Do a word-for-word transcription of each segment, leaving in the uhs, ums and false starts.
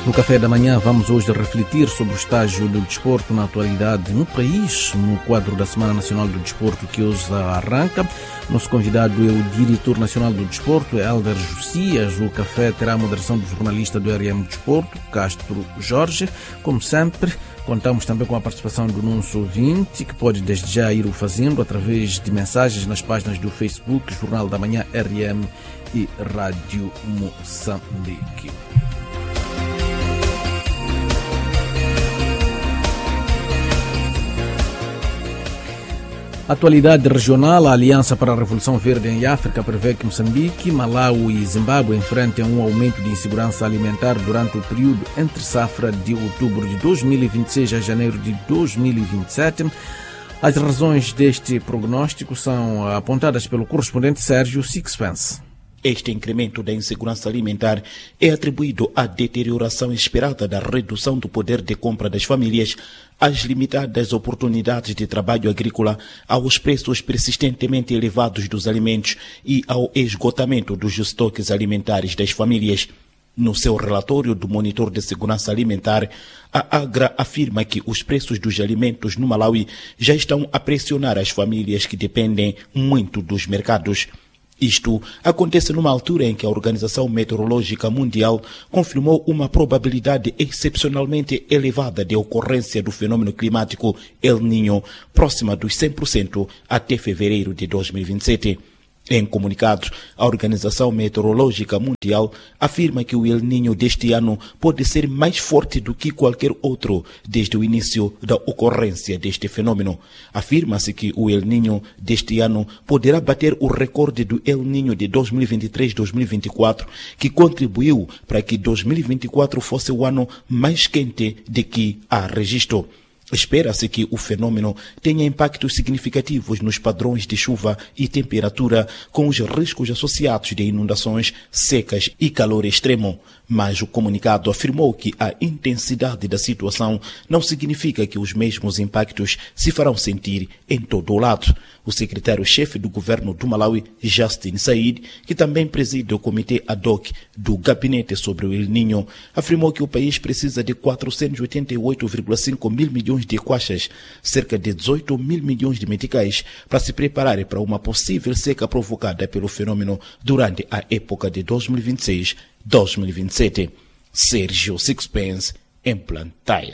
No café da manhã vamos hoje refletir sobre o estágio do desporto na atualidade no país, no quadro da Semana Nacional do Desporto que hoje arranca. Nosso convidado é o diretor nacional do desporto, Helder Josias. O café terá a moderação do jornalista do R M Desporto, Castro Jorge. Como sempre, contamos também com a participação do nosso ouvinte, que pode desde já ir o fazendo através de mensagens nas páginas do Facebook, Jornal da Manhã R M e Rádio Moçambique. Atualidade regional, a Aliança para a Revolução Verde em África prevê que Moçambique, Malawi e Zimbábue enfrentem um aumento de insegurança alimentar durante o período entre safra de outubro de dois mil e vinte e seis a janeiro de dois mil e vinte e sete. As razões deste prognóstico são apontadas pelo correspondente Sérgio Sixpence. Este incremento da insegurança alimentar é atribuído à deterioração esperada da redução do poder de compra das famílias, às limitadas oportunidades de trabalho agrícola, aos preços persistentemente elevados dos alimentos e ao esgotamento dos estoques alimentares das famílias. No seu relatório do Monitor de Segurança Alimentar, a Agra afirma que os preços dos alimentos no Malawi já estão a pressionar as famílias que dependem muito dos mercados. Isto acontece numa altura em que a Organização Meteorológica Mundial confirmou uma probabilidade excepcionalmente elevada de ocorrência do fenômeno climático El Niño, próxima dos cem por cento até fevereiro de dois mil e vinte e sete. Em comunicado, a Organização Meteorológica Mundial afirma que o El Niño deste ano pode ser mais forte do que qualquer outro desde o início da ocorrência deste fenômeno. Afirma-se que o El Niño deste ano poderá bater o recorde do El Niño de dois mil e vinte e três a dois mil e vinte e quatro, que contribuiu para que dois mil e vinte e quatro fosse o ano mais quente de que há registro. Espera-se que o fenômeno tenha impactos significativos nos padrões de chuva e temperatura, com os riscos associados de inundações, secas e calor extremo. Mas o comunicado afirmou que a intensidade da situação não significa que os mesmos impactos se farão sentir em todo o lado. O secretário-chefe do governo do Malawi, Justin Said, que também preside o comitê ad hoc do gabinete sobre o El Niño, afirmou que o país precisa de quatrocentos e oitenta e oito vírgula cinco mil milhões de quachas, cerca de dezoito mil milhões de meticais, para se preparar para uma possível seca provocada pelo fenômeno durante a época de dois mil e vinte e seis a dois mil e vinte e sete. Sérgio Sixpence, em Plantaia.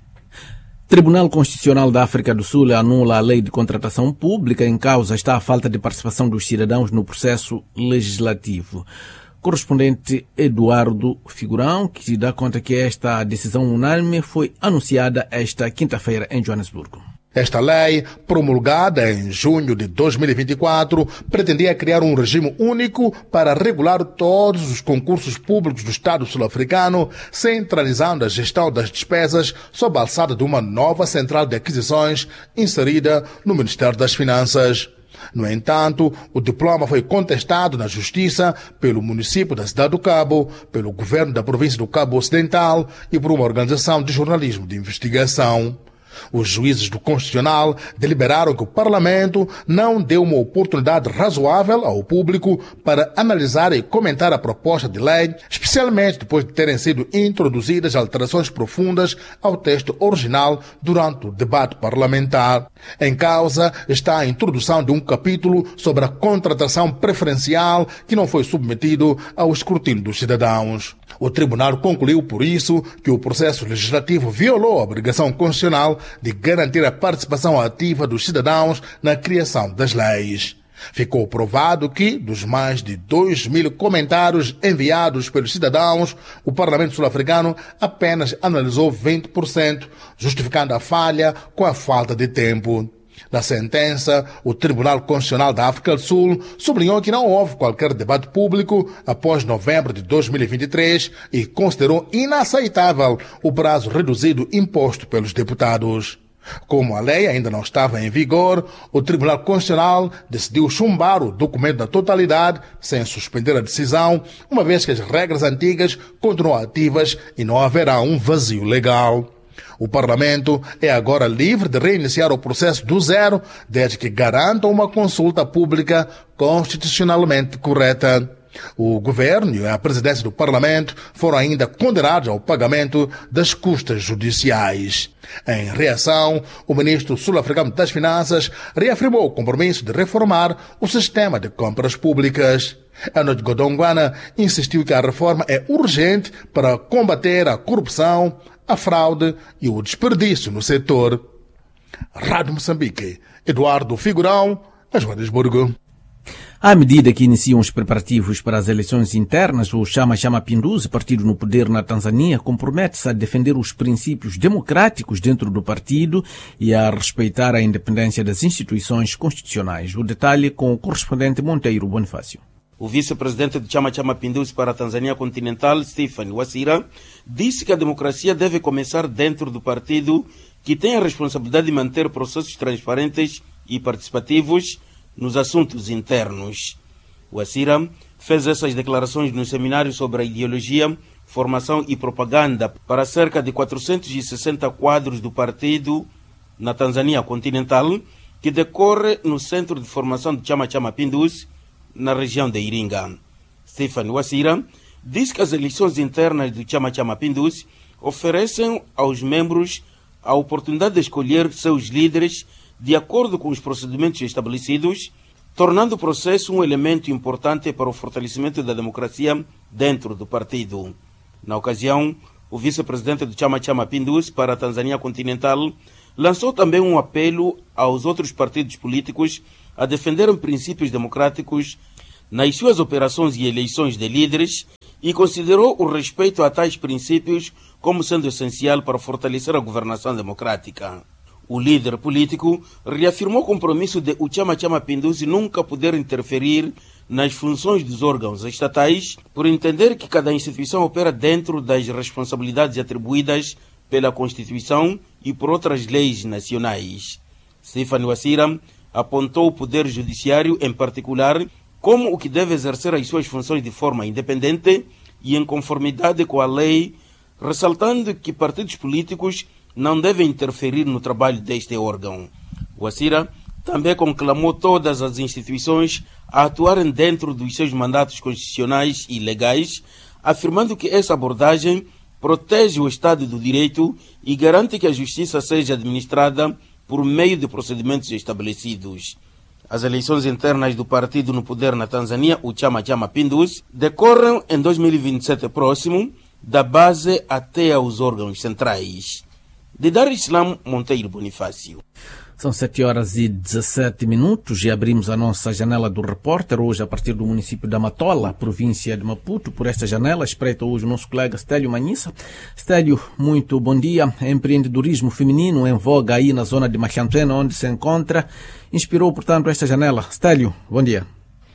Tribunal Constitucional da África do Sul anula a lei de contratação pública. Em causa está a falta de participação dos cidadãos no processo legislativo. Correspondente Eduardo Figurão, que dá conta que esta decisão unânime foi anunciada esta quinta-feira em Joanesburgo. Esta lei, promulgada em junho de dois mil e vinte e quatro, pretendia criar um regime único para regular todos os concursos públicos do Estado sul-africano, centralizando a gestão das despesas sob a alçada de uma nova central de aquisições inserida no Ministério das Finanças. No entanto, o diploma foi contestado na Justiça pelo município da Cidade do Cabo, pelo governo da província do Cabo Ocidental e por uma organização de jornalismo de investigação. Os juízes do Constitucional deliberaram que o Parlamento não deu uma oportunidade razoável ao público para analisar e comentar a proposta de lei, especialmente depois de terem sido introduzidas alterações profundas ao texto original durante o debate parlamentar. Em causa está a introdução de um capítulo sobre a contratação preferencial que não foi submetido ao escrutínio dos cidadãos. O tribunal concluiu, por isso, que o processo legislativo violou a obrigação constitucional de garantir a participação ativa dos cidadãos na criação das leis. Ficou provado que, dos mais de dois mil comentários enviados pelos cidadãos, o Parlamento sul-africano apenas analisou vinte por cento, justificando a falha com a falta de tempo. Na sentença, o Tribunal Constitucional da África do Sul sublinhou que não houve qualquer debate público após novembro de dois mil e vinte e três e considerou inaceitável o prazo reduzido imposto pelos deputados. Como a lei ainda não estava em vigor, o Tribunal Constitucional decidiu chumbar o documento na totalidade, sem suspender a decisão, uma vez que as regras antigas continuam ativas e não haverá um vazio legal. O Parlamento é agora livre de reiniciar o processo do zero, desde que garanta uma consulta pública constitucionalmente correta. O governo e a presidência do parlamento foram ainda condenados ao pagamento das custas judiciais. Em reação, o ministro sul-africano das Finanças reafirmou o compromisso de reformar o sistema de compras públicas. Enoch Godongwana insistiu que a reforma é urgente para combater a corrupção, a fraude e o desperdício no setor. Rádio Moçambique, Eduardo Figurão, a Joanesburgo. À medida que iniciam os preparativos para as eleições internas, o Chama Chama Pinduzi, partido no poder na Tanzânia, compromete-se a defender os princípios democráticos dentro do partido e a respeitar a independência das instituições constitucionais. O detalhe com o correspondente Monteiro Bonifácio. O vice-presidente do Chama Chama Pinduzi para a Tanzânia continental, Stephen Wasira, disse que a democracia deve começar dentro do partido, que tem a responsabilidade de manter processos transparentes e participativos nos assuntos internos. O Wasira fez essas declarações no seminário sobre a ideologia, formação e propaganda para cerca de quatrocentos e sessenta quadros do partido na Tanzânia continental, que decorre no Centro de Formação do Chama Chama Pinduzi, na região de Iringa. Stephen Wasira diz que as eleições internas do Chama Chama Pinduzi oferecem aos membros a oportunidade de escolher seus líderes de acordo com os procedimentos estabelecidos, tornando o processo um elemento importante para o fortalecimento da democracia dentro do partido. Na ocasião, o vice-presidente do Chama Chama Pinduzi para a Tanzânia continental lançou também um apelo aos outros partidos políticos a defenderem princípios democráticos nas suas operações e eleições de líderes e considerou o respeito a tais princípios como sendo essencial para fortalecer a governação democrática. O líder político reafirmou o compromisso de o Chama Chama Pinduzi nunca poder interferir nas funções dos órgãos estatais, por entender que cada instituição opera dentro das responsabilidades atribuídas pela Constituição e por outras leis nacionais. Stephen Wasira apontou o Poder Judiciário, em particular, como o que deve exercer as suas funções de forma independente e em conformidade com a lei, ressaltando que partidos políticos não devem interferir no trabalho deste órgão. Wasira também conclamou todas as instituições a atuarem dentro dos seus mandatos constitucionais e legais, afirmando que essa abordagem protege o Estado do Direito e garante que a justiça seja administrada por meio de procedimentos estabelecidos. As eleições internas do partido no poder na Tanzânia, o Chama Chama Pinduzi, decorrem em dois mil e vinte e sete próximo, da base até aos órgãos centrais. De Dar Islam, Monteiro Bonifácio. São sete horas e dezessete minutos e abrimos a nossa janela do repórter, hoje a partir do município da Matola, província de Maputo. Por esta janela espreita hoje o nosso colega Stélio Manhissa. Stélio, muito bom dia. Empreendedorismo feminino em voga aí na zona de Machantuena, onde se encontra, inspirou, portanto, esta janela. Stélio, bom dia.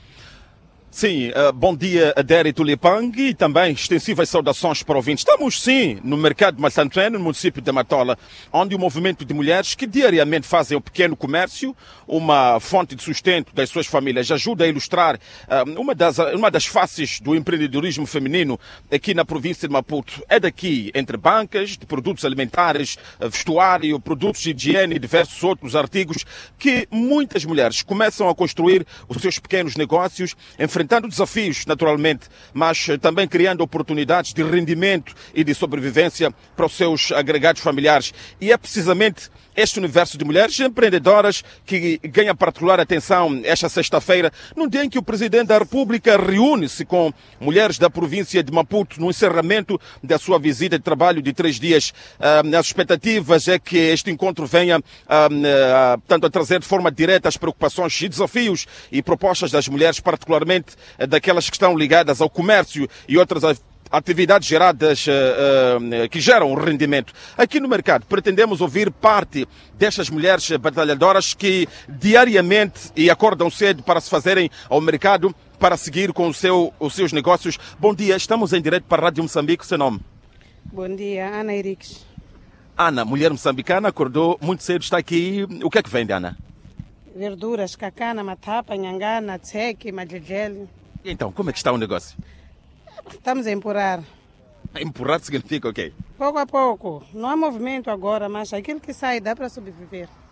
Sim, uh, bom dia a Deri Tulipang e também extensivas saudações para ouvintes. Estamos sim no mercado de Machantuena, no município de Matola, onde o movimento de mulheres que diariamente fazem o pequeno comércio, uma fonte de sustento das suas famílias, ajuda a ilustrar uh, uma, das, uma das faces do empreendedorismo feminino aqui na província de Maputo. É daqui, entre bancas de produtos alimentares, vestuário, produtos de higiene e diversos outros artigos, que muitas mulheres começam a construir os seus pequenos negócios, enfrentando desafios, naturalmente, mas também criando oportunidades de rendimento e de sobrevivência para os seus agregados familiares. E é precisamente este universo de mulheres empreendedoras que ganha particular atenção esta sexta-feira, num dia em que o Presidente da República reúne-se com mulheres da província de Maputo no encerramento da sua visita de trabalho de três dias. As expectativas é que este encontro venha tanto a trazer de forma direta as preocupações e desafios e propostas das mulheres, particularmente daquelas que estão ligadas ao comércio e outras atividades geradas uh, uh, que geram rendimento. Aqui no mercado pretendemos ouvir parte destas mulheres batalhadoras que diariamente e acordam cedo para se fazerem ao mercado para seguir com o seu, os seus negócios. Bom dia, estamos em direto para a Rádio Moçambique. Seu nome? Bom dia, Ana Henriques. Ana, mulher moçambicana, acordou muito cedo, está aqui. O que é que vende, Ana? Verduras, cacana, matapa, nhangana, tseque, madjejel. Então, como é que está o negócio? Estamos a empurrar. Empurrar significa o quê? Pouco a pouco. Não há movimento agora, mas aquilo que sai dá para sobreviver.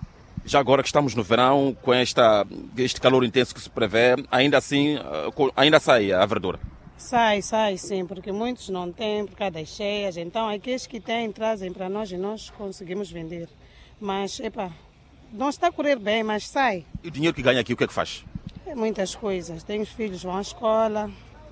Já agora que estamos no verão, com esta, este calor intenso que se prevê, ainda assim, ainda sai a verdura? Sai, sai sim, porque muitos não têm por causa das cheias. Então, aqueles que têm trazem para nós e nós conseguimos vender. Mas, epa, não está a correr bem, mas sai. E o dinheiro que ganha aqui, o que é que faz? É muitas coisas. Tem os filhos que vão à escola,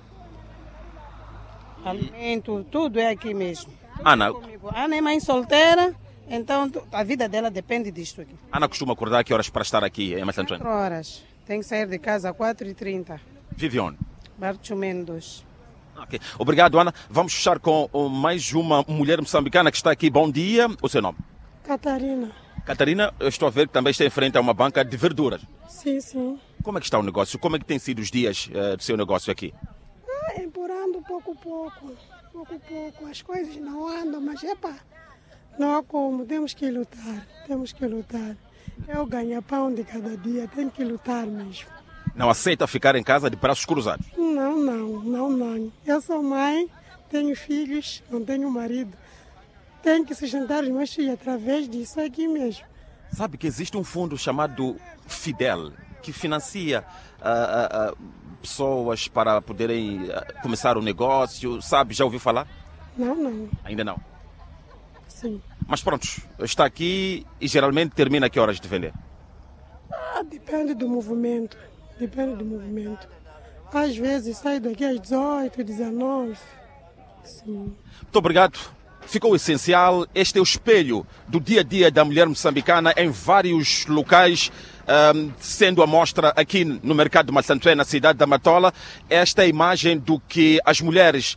alimento, tudo é aqui mesmo. Ana, Comigo. Ana é mãe solteira, então a vida dela depende disto aqui. Ana costuma acordar a que horas para estar aqui em Machantuene? quatro horas. Tem que sair de casa às quatro e trinta. Vive onde? Bartolomeu dois. Okay. Obrigado, Ana. Vamos fechar com mais uma mulher moçambicana que está aqui. Bom dia. O seu nome? Catarina. Catarina, eu estou a ver que também está em frente a uma banca de verduras. Sim, sim. Como é que está o negócio? Como é que tem sido os dias uh, do seu negócio aqui? Ah, empurrando pouco a pouco. Pouco a pouco. As coisas não andam, mas epa, não há como. Temos que lutar. Temos que lutar. Eu ganho pão de cada dia. Tenho que lutar mesmo. Não aceita ficar em casa de braços cruzados? Não, não, não, não. Eu sou mãe, tenho filhos, não tenho marido. Tenho que sustentar os meus filhos através disso aqui mesmo. Sabe que existe um fundo chamado Fidel, que financia uh, uh, uh, pessoas para poderem uh, começar o negócio. Sabe, já ouviu falar? Não, não. Ainda não? Sim. Mas pronto, está aqui e geralmente termina a que horas de vender? Ah, depende do movimento. Depende do movimento. Às vezes sai daqui às dezoito, dezenove. Sim. Muito obrigado. Ficou essencial. Este é o espelho do dia a dia da mulher moçambicana em vários locais, um, sendo a mostra aqui no mercado de Machantuene, na cidade da Matola. Esta é a imagem do que as mulheres